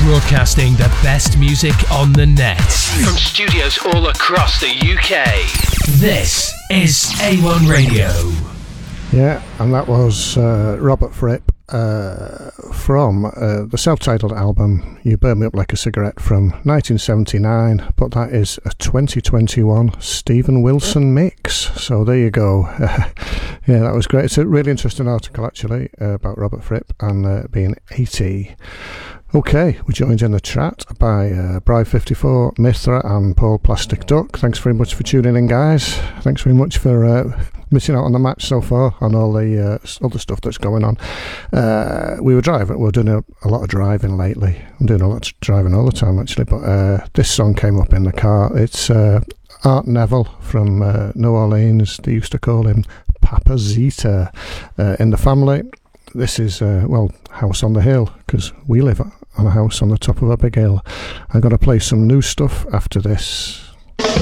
Broadcasting the best music on the net from studios all across the UK. This is A1 Radio. Yeah, and that was Robert Fripp from the self-titled album You Burn Me Up Like a Cigarette from 1979, but that is a 2021 Steven Wilson mix, so there you go. Yeah, that was great. It's a really interesting article actually about Robert Fripp and being 80. Okay, we're joined in the chat by Bride54, Mithra and Paul Plastic Duck. Thanks very much for tuning in, guys. Thanks very much for missing out on the match so far and all the other stuff that's going on. We were driving. We're doing a lot of driving lately. I'm doing a lot of driving all the time, actually, but this song came up in the car. It's Art Neville from New Orleans. They used to call him Papa Zeta in the family. This is, House on the Hill, because we live on a house on the top of a big hill. I'm going to play some new stuff after this.